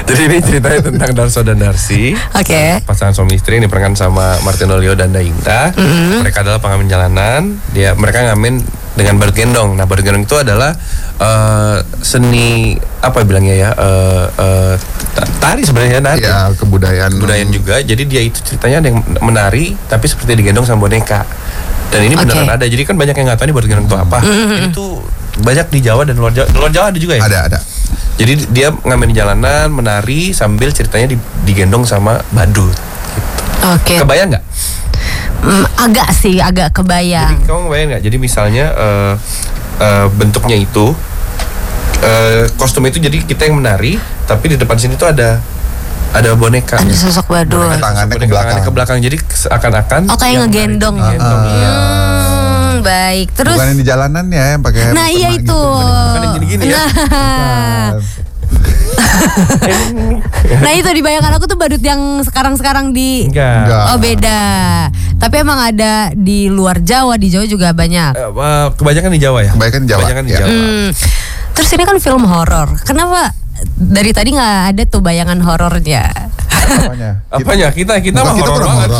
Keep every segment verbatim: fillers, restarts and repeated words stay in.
Jadi ini ceritanya tentang Darso dan Darsi. Oke. Okay. Pasangan suami istri ini diperankan sama Martino Leo dan Dainta. Mm-hmm. Mereka adalah pengamen jalanan. Dia mereka ngamen dengan badut gendong. Nah, badut gendong itu adalah uh, seni apa bilangnya ya? Uh, uh, tari sebenarnya nari. Ya, kebudayaan. Kebudayaan juga. Jadi dia itu ceritanya ada yang menari tapi seperti digendong sama boneka. Dan ini okay. beneran ada. Jadi kan banyak yang nggak tahu nih badut gendong itu apa. Mm-hmm. Ini tuh banyak di Jawa dan luar Jawa. Luar Jawa ada juga ya? Ada, ada. Jadi dia ngamen di jalanan, menari sambil ceritanya digendong sama badut. Gitu. Oke. Okay. Kebayang nggak? Mm, agak sih, agak kebayang. Jadi kamu kebayang nggak? Jadi misalnya uh, uh, bentuknya itu uh, kostum itu jadi kita yang menari, tapi di depan sini tuh ada ada boneka. Ada sosok badut. Tangannya ke belakang. Tangannya ke belakang. Jadi seakan-akan. Oh, kayak ngegendong. Ngegendong. Uh, iya. Hmm, baik. Terus. Bukan yang di jalanan ya, yang pakai. Nah iya itu. Gitu. Bukan yang gini-gini ya. Nah. Nah itu dibayangkan aku tuh badut yang sekarang-sekarang di. Enggak. Oh beda. Tapi emang ada di luar Jawa, di Jawa juga banyak. Uh, kebanyakan di Jawa ya. Kebanyakan di Jawa. Kebanyakan di ya. Jawa. Hmm. Terus ini kan film horor. Kenapa dari tadi nggak ada tuh bayangan horornya? Apanya? Apanya? Kita kita mah horor banget.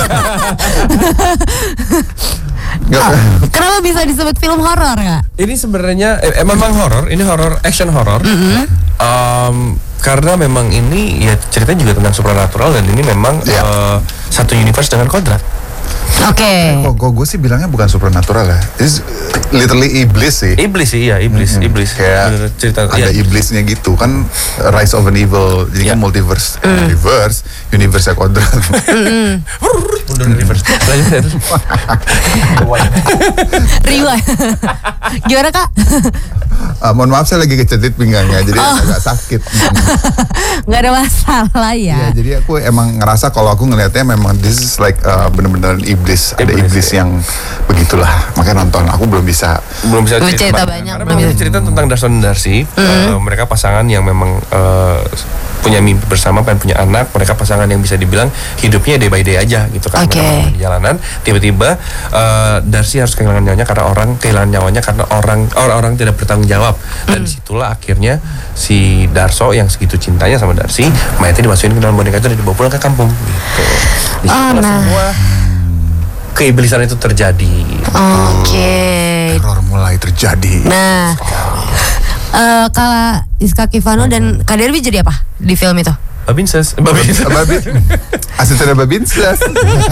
Kenapa bisa disebut film horor nggak? Ini sebenarnya eh, memang horor. Ini horor, action horor. Mm-hmm. um, karena memang ini ya ceritanya juga tentang supernatural dan ini memang yeah. uh, satu universe dengan kodrat. Oke. Okay. Kok, kok gue sih bilangnya bukan supernatural ya. It's literally iblis sih. Iblis sih, iya iblis, mm-hmm. iblis. Kayak cerita, ada ya. iblisnya gitu kan, Rise of an Evil. Jadi yeah. kan multiverse, mm. multiverse, universe kodrat. Udah universe. Riwa. Gimana Kak? Uh, mohon maaf saya lagi kecetit pinggangnya, jadi oh. agak sakit. Nggak ada masalah ya. Ya, jadi aku emang ngerasa kalau aku ngelihatnya memang this is like uh, bener-bener iblis, iblis, ada iblis ya. Yang begitulah. Makanya nonton, aku belum bisa. Belum bisa cerita, cerita banyak. Karena belum bisa cerita tentang Darso dan Darsi. Mm-hmm. Uh, mereka pasangan yang memang uh, punya mimpi bersama, pengen punya anak. Mereka pasangan yang bisa dibilang hidupnya day by day aja gitu kan. Okay. Di jalanan, tiba-tiba uh, Darsi harus kehilangan nyawanya karena orang kehilangan nyawanya karena orang orang-orang tidak bertanggung jawab. Dan mm. disitulah akhirnya si Darso yang segitu cintanya sama Darsi, mayatnya dimasukin ke dalam boneka itu dan dibawa pulang ke kampung gitu. Disitulah oh, nah. semua keiblisan itu terjadi. Oke. Okay. Teror mulai terjadi. Nah, uh, Kak Iska Kivano dan Kak Derby jadi apa di film itu? Babinses. Babinses. Asisten Babinses.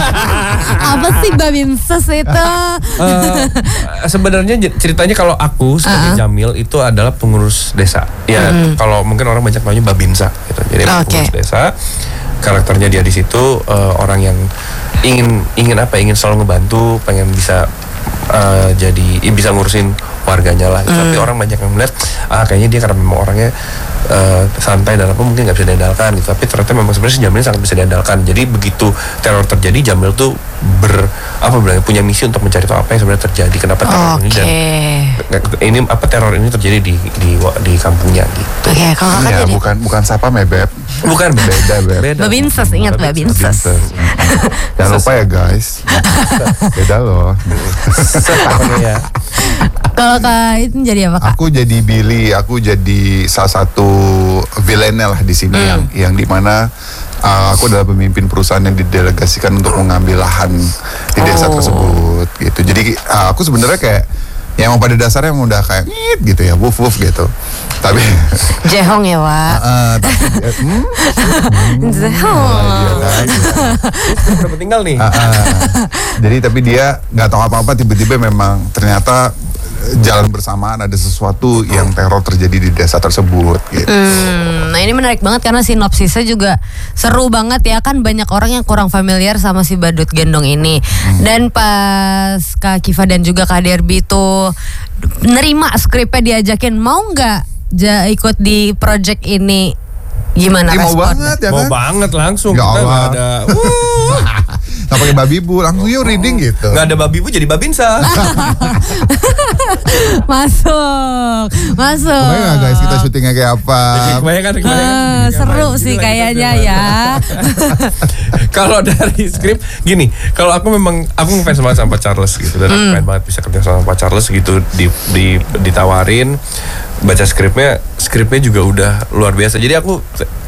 Apa sih Babinses itu? Uh, sebenarnya ceritanya kalau aku sebagai uh-huh. Jamil itu adalah pengurus desa. Ya mm-hmm. kalau mungkin orang banyak namanya Babinsa gitu. Jadi okay. pengurus desa. Karakternya dia di situ uh, orang yang ingin ingin apa? Ingin selalu ngebantu, pengen bisa uh, jadi bisa ngurusin warganya lah. Mm. Tapi orang banyak yang melihat ah kayaknya dia karena memang orangnya uh, santai dan apa mungkin nggak bisa diandalkan gitu. Tapi ternyata memang sebenarnya si Jamil sangat bisa diandalkan. Jadi begitu teror terjadi, Jamil tuh ber apa bilangnya punya misi untuk mencari tahu apa yang sebenarnya terjadi, kenapa teror okay. ini dan ini apa teror ini terjadi di di di kampungnya gitu. Oke, okay, kalau ya, bukan bukan Sapam ya Beb. Bukan beda Beb. Beda. Babinses, ingat Babinses. Jangan lupa ya guys. Beda loh. ya. Kalau Kak itu jadi apa Kak? Aku jadi Billy, aku jadi salah satu villainnya lah di sini hmm. yang yang dimana uh, aku adalah pemimpin perusahaan yang didelegasikan untuk mengambil lahan di desa oh. tersebut gitu. Jadi uh, aku sebenarnya kayak yang pada dasarnya yang udah kayak ngit gitu ya, wuf wuf gitu. Tapi Jehong ya Wak. Uh, tapi uh, hmm, hmm, Jehong. Uh, iya, udah tinggal nih. Uh, uh, jadi tapi dia nggak tahu apa-apa, tiba-tiba memang ternyata jalan bersamaan ada sesuatu yang teror terjadi di desa tersebut gitu. Hmm, nah ini menarik banget karena sinopsisnya juga seru banget ya, kan banyak orang yang kurang familiar sama si badut gendong ini. Hmm. Dan pas Kak Kiva dan juga Kak Derby tuh nerima skripnya, diajakin mau nggak ja, ikut di project ini, gimana eh, responnya? Mau banget ya kan? Mau banget langsung. Gak kita nggak ada. Nggak pakai babi bu, langsung yuk reading gitu. Nggak ada babi bu, jadi babinsa. Masuk, masuk. Kebayang nggak guys kita syutingnya kayak apa? Kebayang kan? Uh, seru sih kayaknya ya. Kalau dari skrip gini, kalau aku memang aku ngefans banget sama Pak Charles gitu, dan aku pengen banget bisa kerja sama Pak Charles gitu, di, di ditawarin baca skripnya, skripnya juga udah luar biasa. Jadi aku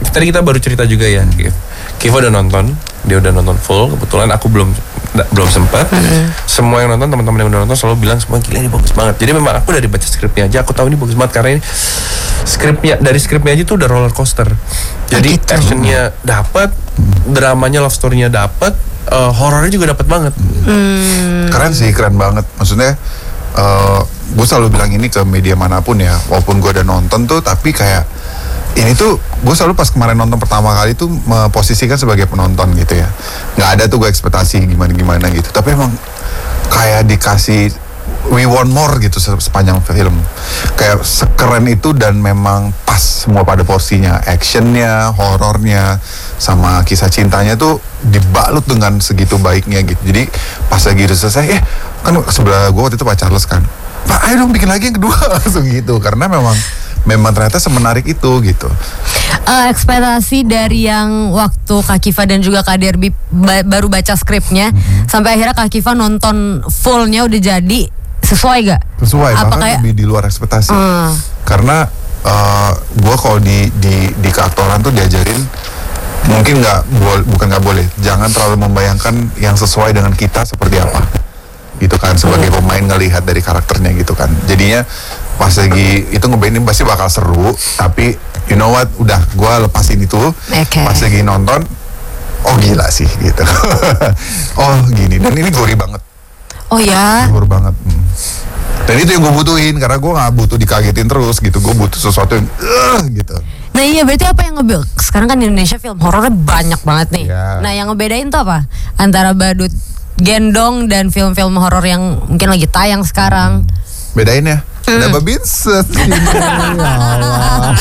tadi kita baru cerita juga ya, Kiva udah nonton, dia udah nonton full. Kebetulan aku belum belum sempat. Mm-hmm. Semua yang nonton, teman-teman yang udah nonton selalu bilang semua gila ini bagus banget. Jadi memang aku dari baca skripnya aja, aku tahu ini bagus banget karena ini skripnya dari skripnya aja tuh udah roller coaster. Jadi gitu. Actionnya dapat, dramanya, love story-nya dapat, uh, horornya juga dapat banget. Mm. Keren sih, keren banget. Maksudnya, uh, gue selalu bilang ini ke media manapun ya, walaupun gue udah nonton tuh, tapi kayak ini tuh gue selalu pas kemarin nonton pertama kali tuh memposisikan sebagai penonton gitu ya. Nggak ada tuh gue ekspektasi gimana-gimana gitu. Tapi emang kayak dikasih we want more gitu sepanjang film. Kayak sekeren itu dan memang pas semua pada porsinya. Actionnya, horornya, sama kisah cintanya tuh dibalut dengan segitu baiknya gitu. Jadi pas lagi udah selesai, eh kan sebelah gue waktu itu Pak Charles kan, Pak ayo dong bikin lagi yang kedua langsung gitu. Karena memang memang ternyata semenarik itu gitu. Uh, ekspektasi dari yang waktu Kak Kiva dan juga Kak Derby ba- baru baca skripnya, mm-hmm. sampai akhirnya Kak Kiva nonton fullnya udah jadi sesuai gak? Sesuai, apa bahkan kayak lebih di luar ekspektasi. Uh. Karena uh, gue kalau di di di keaktoran tuh diajarin mungkin nggak bo- bukan nggak boleh, jangan terlalu membayangkan yang sesuai dengan kita seperti apa. Gitu kan, sebagai pemain ngelihat dari karakternya gitu kan. Jadinya pas lagi itu ngebayangin pasti bakal seru, tapi you know what, udah gue lepasin itu, okay. Pas lagi nonton, oh gila sih gitu. Oh gini, dan ini gori banget. Oh ya? Gori banget. Hmm. Dan itu yang gue butuhin, karena gue gak butuh dikagetin terus gitu, gue butuh sesuatu yang uh, gitu. Nah iya, berarti apa yang ngebel? Sekarang kan di Indonesia film horornya banyak banget nih. Yeah. Nah yang ngebedain tuh apa? Antara Badut Gendong dan film-film horor yang mungkin lagi tayang sekarang. Bedain ya. Ada mm. Babinsa sini. Ya Allah.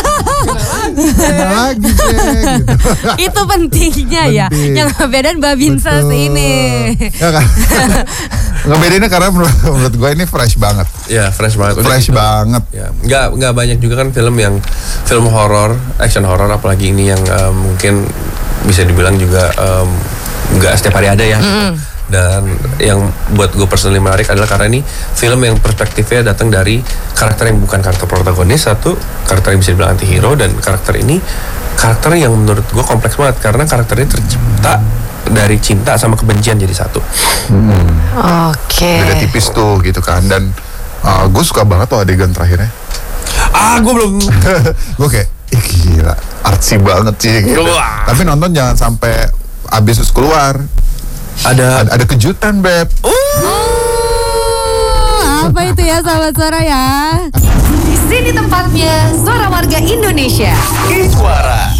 Ada lagi deh, gitu. Itu pentingnya ya. Yang ngebedain Babinsa ini. Ya kan. Ngebedainnya karena menurut, menurut gue ini fresh banget. Ya fresh banget. Fresh Udah, banget. Ya. Nggak nggak banyak juga kan film yang film horor, action horor, apalagi ini yang um, mungkin bisa dibilang juga um, nggak setiap hari ada ya. Mm. Dan yang buat gue personally menarik adalah karena ini film yang perspektifnya datang dari karakter yang bukan karakter protagonis, satu karakter yang bisa dibilang anti-hero, dan karakter ini karakter yang menurut gue kompleks banget karena karakternya tercipta dari cinta sama kebencian jadi satu. Hmm. Oke. Okay. Beda tipis tuh gitu kan, dan uh, gue suka banget tuh adegan terakhirnya. Ah gue belum. Gue kayak, ih gila, artsy banget sih gitu. Tapi nonton jangan sampai abis terus keluar. Ada, ada ada kejutan, Beb. Uh. Oh, apa itu ya, sahabat suara ya? Di sini tempatnya Suara Warga Indonesia. Suara.